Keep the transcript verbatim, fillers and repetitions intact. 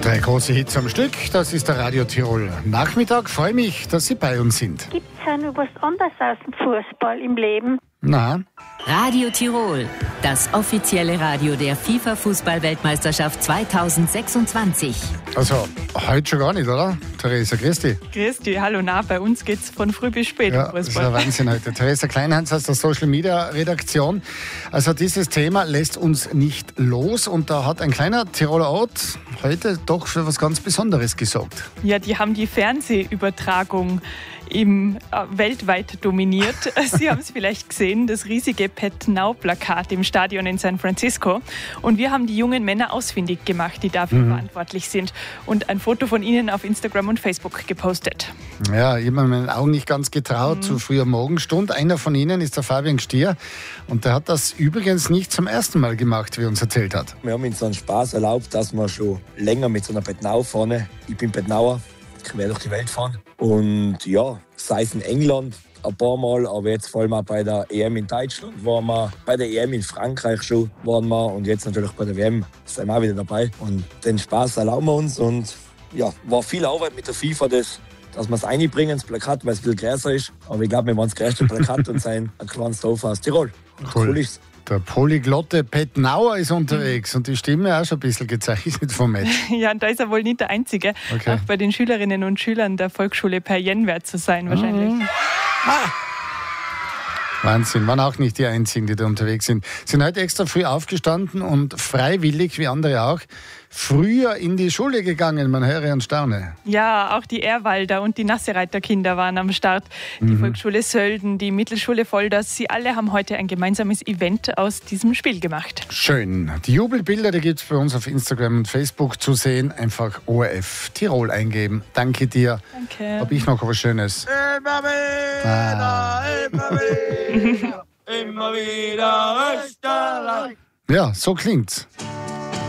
Drei große Hits am Stück, das ist der Radio Tirol Nachmittag. Freue mich, dass Sie bei uns sind. Gibt es auch noch was anderes aus dem Fußball im Leben? Na? Radio Tirol, das offizielle Radio der FIFA-Fußball-Weltmeisterschaft zweitausendsechsundzwanzig. Also, heute schon gar nicht, oder? Theresa, grüß dich. Grüß dich, hallo, na, bei uns geht's von früh bis spät Ja, im das ist Fußball. ein Wahnsinn heute. Theresa Kleinhans aus der Social Media Redaktion. Also, dieses Thema lässt uns nicht los und da hat ein kleiner Tiroler Ort heute doch für was ganz Besonderes gesorgt. Ja, die haben die Fernsehübertragung im, äh, weltweit dominiert. Sie haben es vielleicht gesehen, das riesige Pet Now-Plakat im Stadion in San Francisco. Und wir haben die jungen Männer ausfindig gemacht, die dafür mhm. verantwortlich sind. Und ein Foto von ihnen auf Instagram und Facebook gepostet. Ja, ich habe mir meinen Augen nicht ganz getraut, mhm. zu früher Morgenstund. Einer von ihnen ist der Fabian Stier. Und der hat das übrigens nicht zum ersten Mal gemacht, wie er uns erzählt hat. Wir haben uns so einen Spaß erlaubt, dass wir schon länger mit so einer Pet Now vorne, ich bin Pet Nauer, quer durch die Welt fahren. Und ja, sei es in England ein paar Mal, aber jetzt vor allem auch bei der E M in Deutschland waren wir, bei der E M in Frankreich schon waren wir und jetzt natürlich bei der W M sind wir auch wieder dabei. Und den Spaß erlauben wir uns und ja, war viel Arbeit mit der FIFA, das, dass wir es einbringen, das Plakat, weil es viel größer ist. Aber ich glaube, wir waren das größte Plakat und sind ein kleines Dorf aus Tirol. Cool. Cool ist. Der polyglotte Pet Nauer ist unterwegs und die Stimme auch schon ein bisschen gezeichnet vom Match. Ja, und da ist er wohl nicht der Einzige. Okay. Auch bei den Schülerinnen und Schülern der Volksschule Perjen wird zu sein wahrscheinlich. Mhm. Ah. Wahnsinn, waren auch nicht die Einzigen, die da unterwegs sind. Sind heute extra früh aufgestanden und freiwillig, wie andere auch, früher in die Schule gegangen, man höre und staune. Ja, auch die Erwalder und die Nassereiter-Kinder waren am Start. Die mhm. Volksschule Sölden, die Mittelschule Volders, sie alle haben heute ein gemeinsames Event aus diesem Spiel gemacht. Schön. Die Jubelbilder, die gibt es bei uns auf Instagram und Facebook zu sehen. Einfach O R F Tirol eingeben. Danke dir. Danke. Hab ich noch was Schönes? Immer wieder, Ah. immer wieder, immer wieder Österreich. Ja, so klingt's.